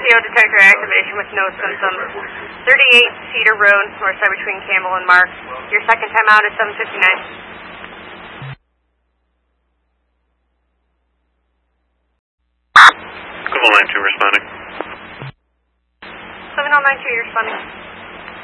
CO detector activation with no symptoms. 38 Cedar Road, north side between Campbell and Mark. Your second time out is 7:59. Come on, 92 responding. 7092, you're responding.